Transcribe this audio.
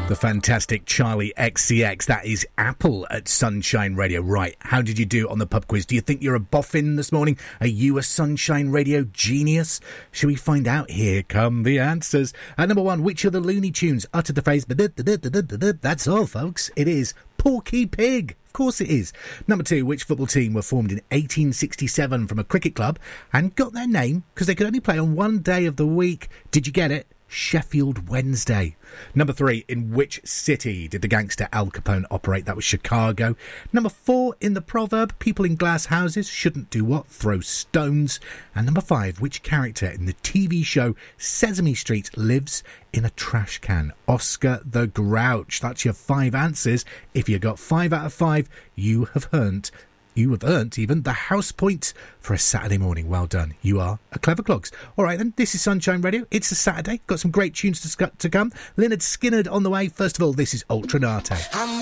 The fantastic Charlie XCX. That is Apple at Sunshine Radio. Right, how did you do on the pub quiz? Do you think you're a boffin this morning? Are you a Sunshine Radio genius? Shall we find out? Here come the answers. At number one, which of the Looney Tunes uttered the phrase, that's all, folks? It is Porky Pig. Of course it is. Number two, which football team were formed in 1867 from a cricket club and got their name because they could only play on one day of the week? Did you get it? Sheffield Wednesday. Number three, in which city did the gangster Al Capone operate? That was Chicago. Number four, in the proverb, people in glass houses shouldn't do what? Throw stones. And number five, which character in the TV show Sesame Street lives in a trash can? Oscar the Grouch. That's your five answers. If you got 5 out of 5, you have earned even the house point for a Saturday morning. Well done. You are a clever clogs. All right, then. This is Sunshine Radio. It's a Saturday. Got some great tunes to come. Lynyrd Skynyrd on the way. First of all, this is Ultranate.